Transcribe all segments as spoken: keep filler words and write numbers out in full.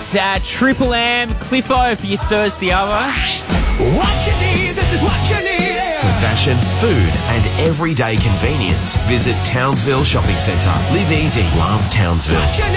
uh, Triple M, Cliffo for your Thursday hour. What you need, this is what you need. For fashion, food and everyday convenience, visit Townsville Shopping Centre. Live easy, love Townsville.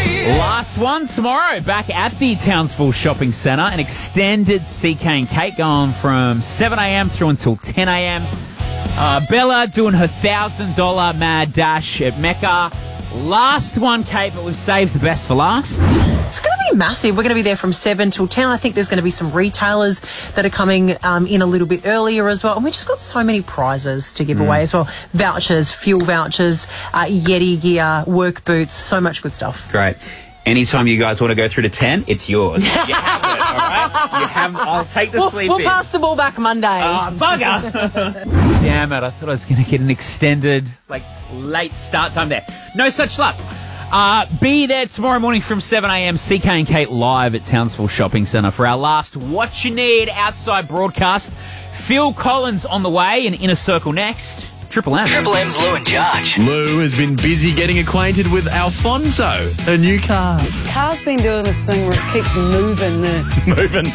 Last one tomorrow, back at the Townsville Shopping Centre. An extended C K and Kate going from seven a.m. through until ten a.m. Uh, Bella doing her one thousand dollars Mad Dash at Mecca. Last one, Kate, but we've saved the best for last. It's going to be massive. We're going to be there from seven till ten. I think there's going to be some retailers that are coming um, in a little bit earlier as well. And we've just got so many prizes to give mm. away as well. Vouchers, fuel vouchers, uh, Yeti gear, work boots, so much good stuff. Great. Anytime you guys want to go through to ten, it's yours. You have it, all right? You have, I'll take the we'll, sleep We'll in. pass the ball back Monday. Oh, bugger. Damn it. I thought I was going to get an extended, like, late start time there. No such luck. Uh, be there tomorrow morning from seven a.m. C K and Kate live at Townsville Shopping Centre for our last What You Need outside broadcast. Phil Collins on the way and Inner Circle next. Triple M. Triple M's Lou and Josh. Lou has been busy getting acquainted with Alfonso, her new car. Car's been doing this thing where it keeps moving. The... moving?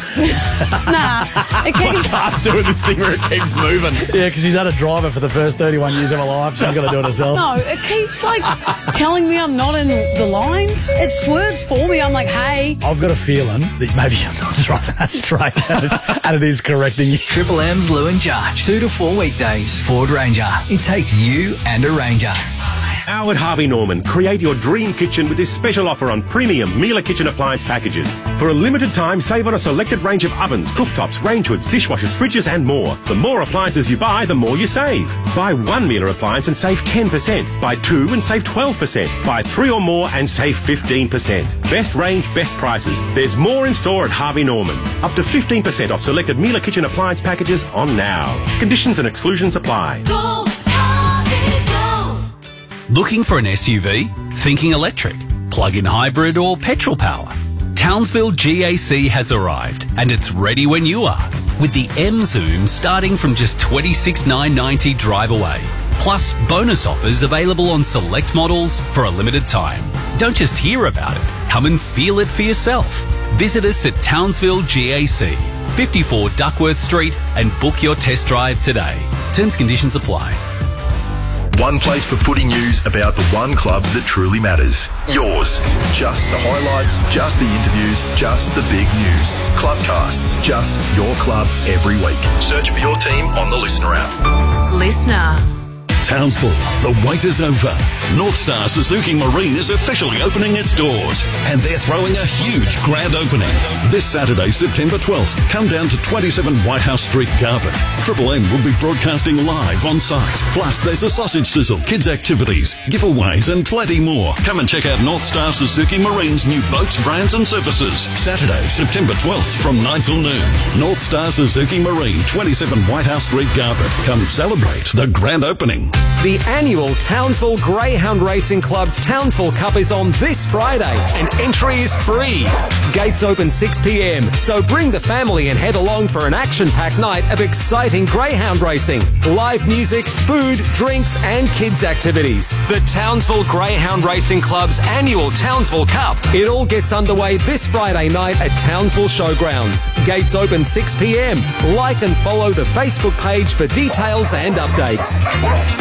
nah, it keeps... Car's doing this thing where it keeps moving. Yeah, because she's had a driver for the first thirty-one years of her life. She's got to do it herself. No, it keeps, like, telling me I'm not in the lines. It swerves for me. I'm like, hey. I've got a feeling that maybe I'm not driving that straight and it, and it is correcting you. Triple M's Lou and Josh. Two to four weekdays. Ford Ranger. It takes you and a Ranger. Now at Harvey Norman, create your dream kitchen with this special offer on premium Miele kitchen appliance packages. For a limited time, save on a selected range of ovens, cooktops, range hoods, dishwashers, fridges and more. The more appliances you buy, the more you save. Buy one Miele appliance and save ten percent. Buy two and save twelve percent. Buy three or more and save fifteen percent. Best range, best prices. There's more in store at Harvey Norman. Up to fifteen percent off selected Miele kitchen appliance packages on now. Conditions and exclusions apply. Go! Looking for an S U V? Thinking electric, plug-in hybrid or petrol power? Townsville G A C has arrived and it's ready when you are. With the M Zoom starting from just twenty-six thousand nine hundred ninety dollars drive away. Plus bonus offers available on select models for a limited time. Don't just hear about it, come and feel it for yourself. Visit us at Townsville G A C, fifty-four Duckworth Street and book your test drive today. Terms and conditions apply. One place for footy news about the one club that truly matters. Yours. Just the highlights, just the interviews, just the big news. Clubcasts, just your club every week. Search for your team on the Listener app. Listener. Townsville, the wait is over. North Star Suzuki Marine is officially opening its doors, and they're throwing a huge grand opening. This Saturday, September twelfth, come down to twenty-seven White House Street, Garbutt. Triple M will be broadcasting live on site. Plus, there's a sausage sizzle, kids activities, giveaways, and plenty more. Come and check out North Star Suzuki Marine's new boats, brands, and services. Saturday, September twelfth, from nine till noon. North Star Suzuki Marine, twenty-seven White House Street, Garbutt. Come celebrate the grand opening. The annual Townsville Greyhound Racing Club's Townsville Cup is on this Friday and entry is free. Gates open six p.m, so bring the family and head along for an action-packed night of exciting greyhound racing, live music, food, drinks and kids activities. The Townsville Greyhound Racing Club's annual Townsville Cup. It all gets underway this Friday night at Townsville Showgrounds. Gates open six p.m. Like and follow the Facebook page for details and updates.